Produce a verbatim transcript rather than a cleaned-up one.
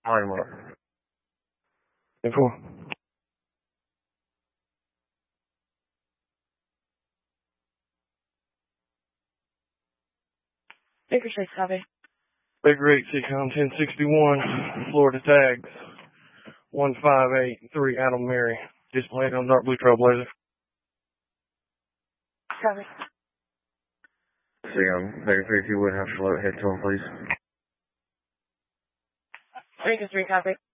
Line mark. ten four. Baker six, copy. Baker eight six on ten sixty-one, Florida tags. one five eight three Adam Mary. Displayed on dark blue Trailblazer. Copy. See, um, Baker three, if you would have to float, head to him, please. Baker three, copy.